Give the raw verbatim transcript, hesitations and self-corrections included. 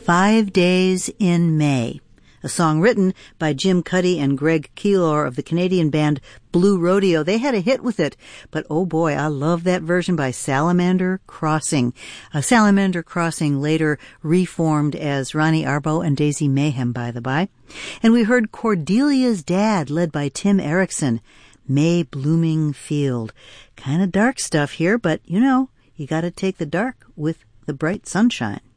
Five Days in May, a song written by Jim Cuddy and Greg Keelor of the Canadian band Blue Rodeo. They had a hit with it, but oh boy, I love that version by Salamander Crossing. Uh, Salamander Crossing later reformed as Ronnie Arbo and Daisy Mayhem, by the by. And we heard Cordelia's Dad, led by Tim Erickson, May Blooming Field. Kind of dark stuff here, but you know, you gotta take the dark with the bright sunshine.